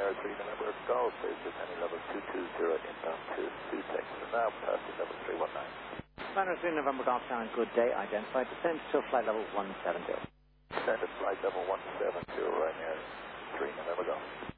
Air 3 November Golf is descending level 220 inbound to Sussex, and now passing level 319. Runner 3 November Golf Channel, good day, identified, descend to flight level 170. Descend to flight level 170 right near 3 November Golf.